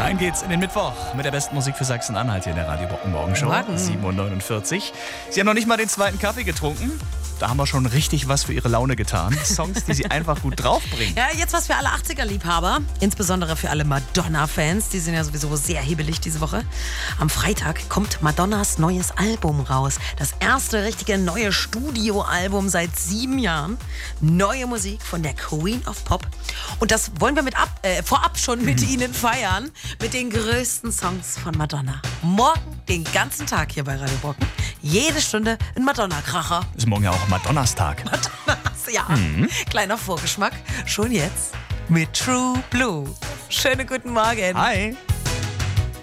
Rein geht's in den Mittwoch mit der besten Musik für Sachsen-Anhalt hier in der Radio Brocken Morgenshow. Morgen. 7:49 Uhr. Sie haben noch nicht mal den zweiten Kaffee getrunken. Da haben wir schon richtig was für Ihre Laune getan. Songs, die Sie einfach gut draufbringen. Ja, jetzt was für alle 80er-Liebhaber. Insbesondere für alle Madonna-Fans. Die sind ja sowieso sehr hebelig diese Woche. Am Freitag kommt Madonnas neues Album raus. Das erste richtige neue Studioalbum seit 7 Jahren. Neue Musik von der Queen of Pop. Und das wollen wir vorab schon mit Ihnen feiern. Mit den größten Songs von Madonna. Morgen den ganzen Tag hier bei Radio Brocken. Jede Stunde ein Madonna-Kracher. Ist morgen ja auch Madonnastag. Madonnas, ja. Kleiner Vorgeschmack. Schon jetzt mit True Blue. Schönen guten Morgen. Hi.